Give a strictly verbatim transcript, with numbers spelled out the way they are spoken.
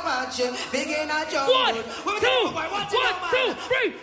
watch you. Begin a jump. One, two, one, two, three,